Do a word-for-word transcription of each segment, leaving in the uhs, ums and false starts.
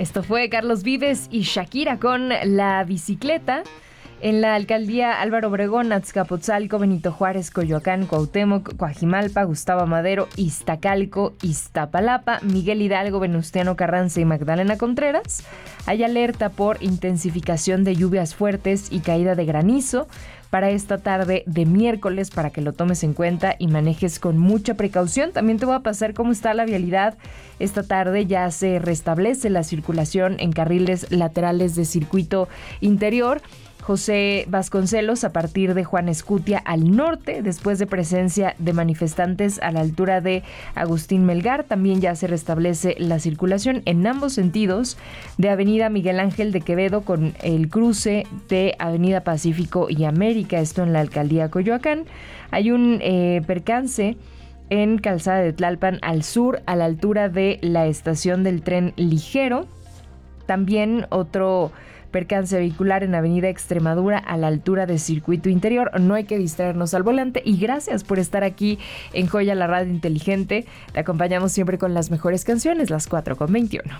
Esto fue Carlos Vives y Shakira con La Bicicleta. En la alcaldía Álvaro Obregón, Azcapotzalco, Benito Juárez, Coyoacán, Cuauhtémoc, Coajimalpa, Gustavo Madero, Iztacalco, Iztapalapa, Miguel Hidalgo, Venustiano Carranza y Magdalena Contreras, hay alerta por intensificación de lluvias fuertes y caída de granizo para esta tarde de miércoles, para que lo tomes en cuenta y manejes con mucha precaución. También te voy a pasar cómo está la vialidad. Esta tarde ya se restablece la circulación en carriles laterales de circuito interior. José Vasconcelos, a partir de Juan Escutia al norte, después de presencia de manifestantes a la altura de Agustín Melgar, también ya se restablece la circulación en ambos sentidos de Avenida Miguel Ángel de Quevedo con el cruce de Avenida Pacífico y América, esto en la alcaldía Coyoacán. Hay un eh, percance en Calzada de Tlalpan al sur, a la altura de la estación del tren ligero. También otro percance vehicular en Avenida Extremadura a la altura de Circuito Interior. No hay que distraernos al volante y gracias por estar aquí en Joya, la radio inteligente. Te acompañamos siempre con las mejores canciones, las cuatro con veintiuno.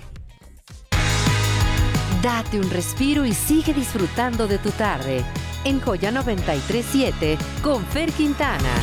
Date un respiro y sigue disfrutando de tu tarde en Joya noventa y tres punto siete con Fer Quintana.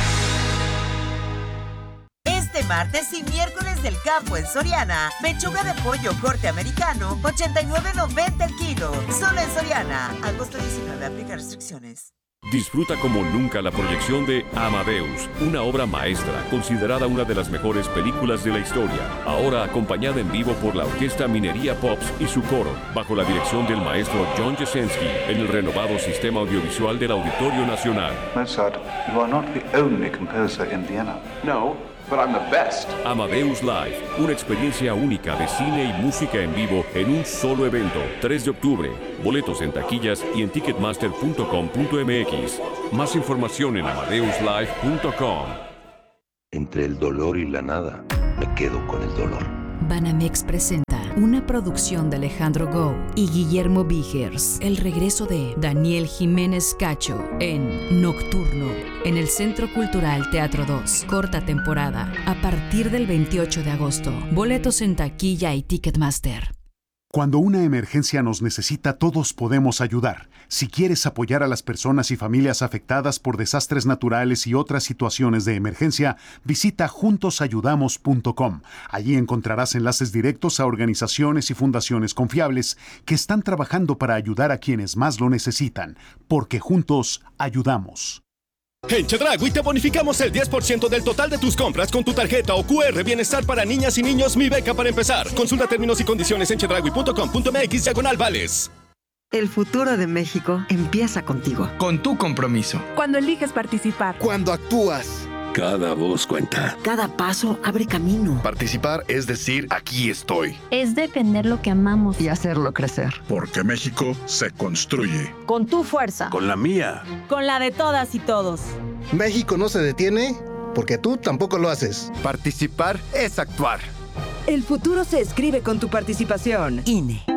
Este martes y miércoles del campo en Soriana, pechuga de pollo corte americano, ochenta y nueve noventa el kilo. Solo en Soriana. Agosto diecinueve, aplica restricciones. Disfruta como nunca la proyección de Amadeus, una obra maestra, considerada una de las mejores películas de la historia. Ahora acompañada en vivo por la Orquesta Minería Pops y su coro, bajo la dirección del maestro John Jasenski, en el renovado sistema audiovisual del Auditorio Nacional. Mozart, you are not the only composer in Vienna. No, but I'm the best. Amadeus Live, una experiencia única de cine y música en vivo en un solo evento. tres de octubre. Boletos en taquillas y en ticketmaster punto com punto m x. Más información en amadeus live punto com. Entre el dolor y la nada, me quedo con el dolor. Banamex presenta una producción de Alejandro Gou y Guillermo Vigers. El regreso de Daniel Jiménez Cacho en Nocturno, en el Centro Cultural Teatro dos. Corta temporada, a partir del veintiocho de agosto. Boletos en taquilla y Ticketmaster. Cuando una emergencia nos necesita, todos podemos ayudar. Si quieres apoyar a las personas y familias afectadas por desastres naturales y otras situaciones de emergencia, visita juntos ayudamos punto com. Allí encontrarás enlaces directos a organizaciones y fundaciones confiables que están trabajando para ayudar a quienes más lo necesitan, porque juntos ayudamos. En Chedraui te bonificamos el diez por ciento del total de tus compras con tu tarjeta o Q R Bienestar para niñas y niños Mi Beca para empezar. Consulta términos y condiciones en chedraui punto com punto m x diagonal vales. El futuro de México empieza contigo. Con tu compromiso. Cuando eliges participar. Cuando actúas. Cada voz cuenta. Cada paso abre camino. Participar es decir, aquí estoy. Es defender lo que amamos. Y hacerlo crecer. Porque México se construye. Con tu fuerza. Con la mía. Con la de todas y todos. México no se detiene porque tú tampoco lo haces. Participar es actuar. El futuro se escribe con tu participación. I N E.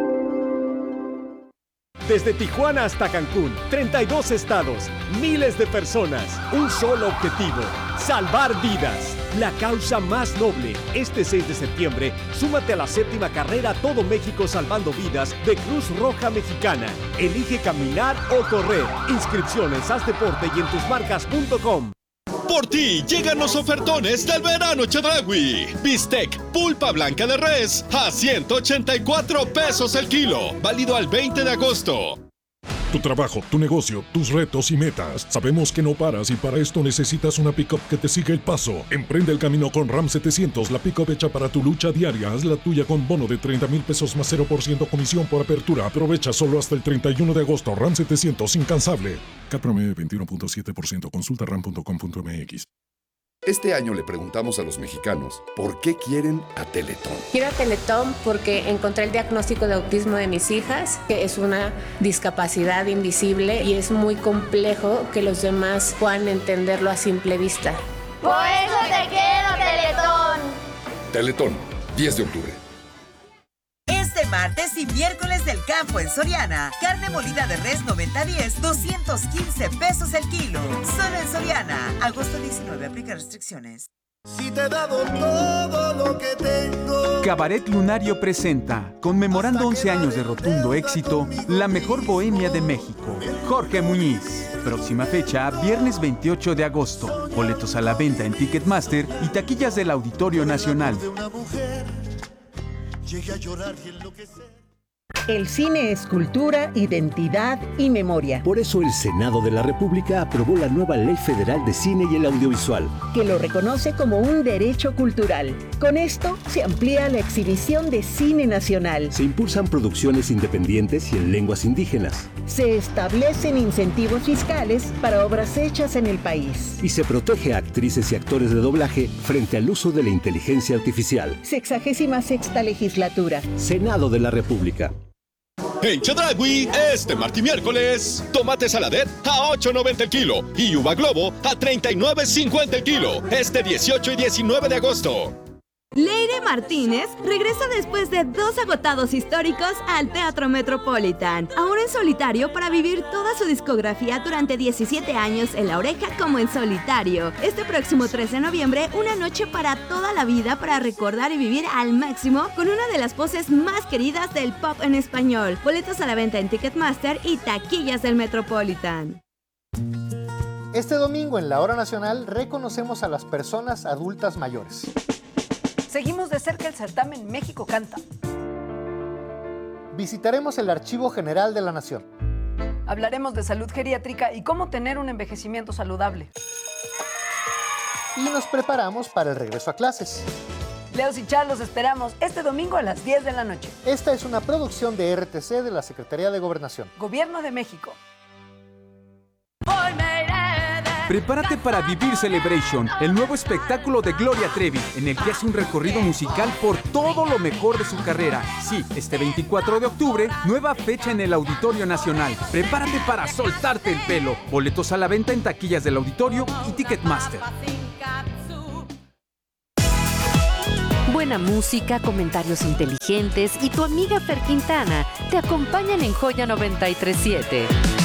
Desde Tijuana hasta Cancún, treinta y dos estados, miles de personas, un solo objetivo, salvar vidas. La causa más noble. Este seis de septiembre, súmate a la séptima carrera Todo México Salvando Vidas de Cruz Roja Mexicana. Elige caminar o correr. Inscripciones, haz deporte y en tus marcas punto com. Por ti llegan los ofertones del verano Chedraui. Bistec pulpa blanca de res a ciento ochenta y cuatro pesos el kilo. Válido al veinte de agosto. Tu trabajo, tu negocio, tus retos y metas. Sabemos que no paras y para esto necesitas una pick-up que te siga el paso. Emprende el camino con RAM setecientos, la pick-up hecha para tu lucha diaria. Haz la tuya con bono de treinta mil pesos más cero por ciento comisión por apertura. Aprovecha solo hasta el treinta y uno de agosto. RAM setecientos, incansable. C A T promedio veintiuno punto siete por ciento. Consulta ram punto com punto m x. Este año le preguntamos a los mexicanos por qué quieren a Teletón. Quiero a Teletón porque encontré el diagnóstico de autismo de mis hijas, que es una discapacidad invisible y es muy complejo que los demás puedan entenderlo a simple vista. Por eso te quiero, Teletón. Teletón, diez de octubre. Este martes y miércoles del campo en Soriana. Carne molida de res noventa diez, doscientos quince pesos el kilo. Solo en Soriana. Agosto diecinueve, aplica restricciones. Si te he dado todo lo que tengo. Cabaret Lunario presenta, conmemorando once años de rotundo éxito, la mejor bohemia de México, Jorge Muñiz. Próxima fecha, viernes veintiocho de agosto. Boletos a la venta en Ticketmaster y taquillas del Auditorio Nacional. El cine es cultura, identidad y memoria. Por eso el Senado de la República aprobó la nueva Ley Federal de Cine y el Audiovisual, que lo reconoce como un derecho cultural. Con esto se amplía la exhibición de cine nacional. Se impulsan producciones independientes y en lenguas indígenas. Se establecen incentivos fiscales para obras hechas en el país. Y se protege a actrices y actores de doblaje frente al uso de la inteligencia artificial. Sexagésima sexta legislatura. Senado de la República. En Chedraui, este martes y miércoles, tomate saladet a ocho noventa el kilo y uva globo a treinta y nueve cincuenta el kilo. Este dieciocho y diecinueve de agosto. Leire Martínez regresa después de dos agotados históricos al Teatro Metropolitan, ahora en solitario para vivir toda su discografía durante diecisiete años en La Oreja como en solitario. Este próximo tres de noviembre, una noche para toda la vida para recordar y vivir al máximo con una de las voces más queridas del pop en español. Boletos a la venta en Ticketmaster y taquillas del Metropolitan. Este domingo en la Hora Nacional reconocemos a las personas adultas mayores. Seguimos de cerca el certamen México Canta. Visitaremos el Archivo General de la Nación. Hablaremos de salud geriátrica y cómo tener un envejecimiento saludable. Y nos preparamos para el regreso a clases. Leos y Char los esperamos este domingo a las diez de la noche. Esta es una producción de R T C de la Secretaría de Gobernación. Gobierno de México. Prepárate para Vivir Celebration, el nuevo espectáculo de Gloria Trevi, en el que hace un recorrido musical por todo lo mejor de su carrera. Sí, este veinticuatro de octubre, nueva fecha en el Auditorio Nacional. Prepárate para soltarte el pelo. Boletos a la venta en taquillas del Auditorio y Ticketmaster. Buena música, comentarios inteligentes y tu amiga Fer Quintana te acompañan en Joya noventa y tres punto siete.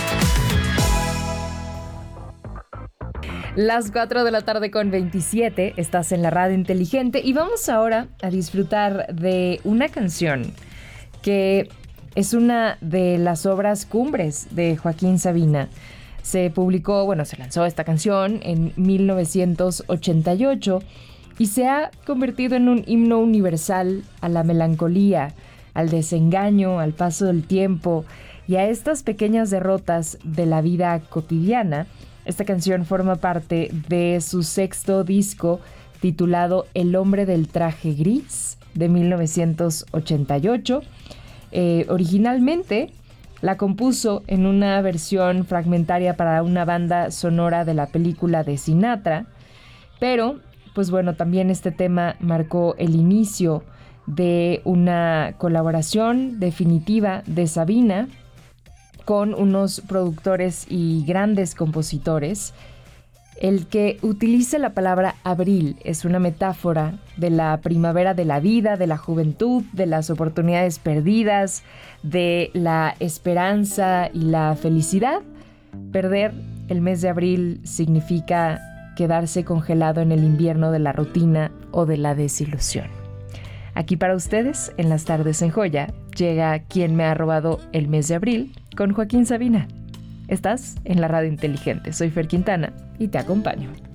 Las cuatro de la tarde con veintisiete, estás en la radio inteligente y vamos ahora a disfrutar de una canción que es una de las obras cumbres de Joaquín Sabina. Se publicó, bueno, se lanzó esta canción en mil novecientos ochenta y ocho y se ha convertido en un himno universal a la melancolía, al desengaño, al paso del tiempo y a estas pequeñas derrotas de la vida cotidiana. Esta canción forma parte de su sexto disco titulado El hombre del traje gris de mil novecientos ochenta y ocho. Eh, originalmente la compuso en una versión fragmentaria para una banda sonora de la película de Sinatra, pero pues bueno, también este tema marcó el inicio de una colaboración definitiva de Sabina con unos productores y grandes compositores. El que utilice la palabra abril es una metáfora de la primavera de la vida, de la juventud, de las oportunidades perdidas, de la esperanza y la felicidad. Perder el mes de abril significa quedarse congelado en el invierno de la rutina o de la desilusión. Aquí para ustedes, en las tardes en Joya, llega Quien me ha robado el mes de abril con Joaquín Sabina. Estás en la radio inteligente. Soy Fer Quintana y te acompaño.